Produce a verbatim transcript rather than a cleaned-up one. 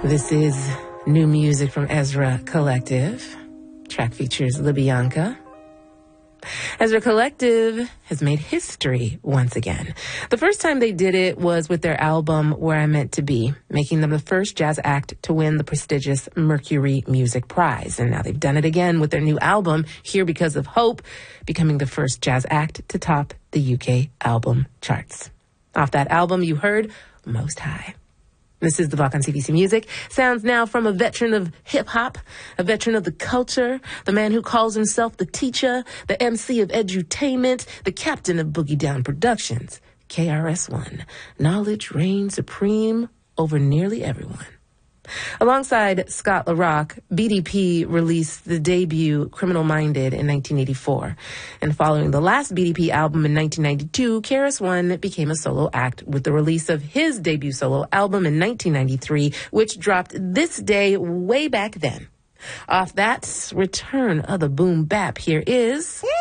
This is new music from Ezra Collective. Track features LaBianca. Ezra Collective has made history once again. The first time they did it was with their album Where I Meant to Be, making them the first jazz act to win the prestigious Mercury Music Prize. And now they've done it again with their new album, Here Because of Hope, becoming the first jazz act to top the U K album charts. Off that album, you heard Most High. This is The Block on C B C Music. Sounds now from a veteran of hip-hop, a veteran of the culture, the man who calls himself the teacher, the M C of edutainment, the captain of Boogie Down Productions. K R S One. Knowledge reigns supreme over nearly everyone. Alongside Scott LaRock, B D P released the debut Criminal Minded in nineteen eighty-four. And following the last B D P album in nineteen ninety-two, K R S One became a solo act with the release of his debut solo album in nineteen ninety-three, which dropped this day way back then. Off that, Return of the Boom Bap, here is...